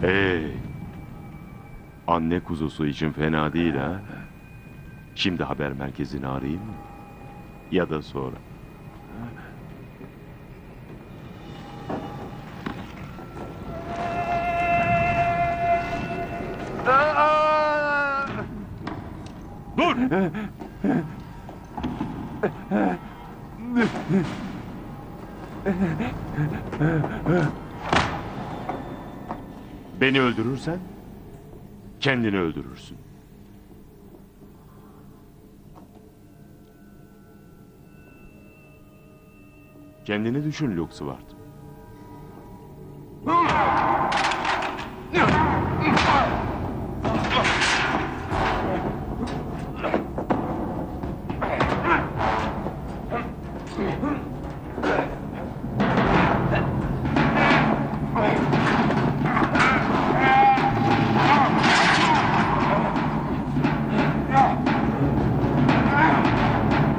Hey, anne kuzusu için fena değil ha. Şimdi haber merkezini arayayım mı? Ya da sonra. Dur! Beni öldürürsen kendini öldürürsün. Kendini düşün Luxward.